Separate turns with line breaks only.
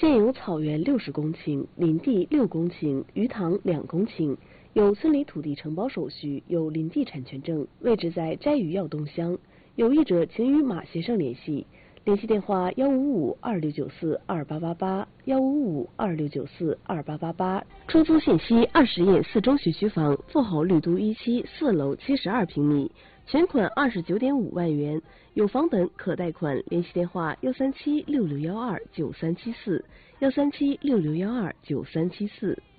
现有草原60公顷，林地6公顷，鱼塘2公顷，有村里土地承包手续，有林地产权证，位置在斋鱼要东乡。有意者请与马先生联系，联系电话155-2694-2888，155-2694-2888。出租信息：20页4中学区房，富豪绿都一期4楼72平米，全款29.5万元，有房本可贷款。联系电话：13766129374，13766129374。